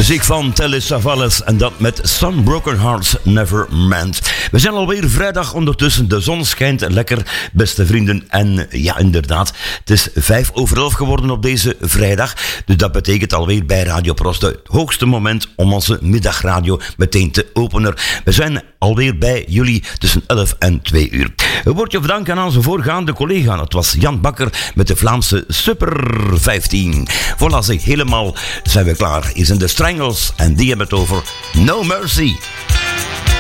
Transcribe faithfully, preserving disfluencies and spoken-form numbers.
Muziek van Telly Savalas en dat met Some Broken Hearts Never Meant. We zijn alweer vrijdag ondertussen. De zon schijnt lekker, beste vrienden. En ja, inderdaad, het is vijf over elf geworden op deze vrijdag. Dus dat betekent alweer bij Radio Prost het hoogste moment om onze middagradio meteen te openen. We zijn alweer bij jullie tussen elf en twee uur. Een woordje verdanken aan onze voorgaande collega. Het was Jan Bakker met de Vlaamse Super vijftien. Voilà, zeg, helemaal zijn we klaar. Hier zijn de Strangles en die hebben het over No Mercy.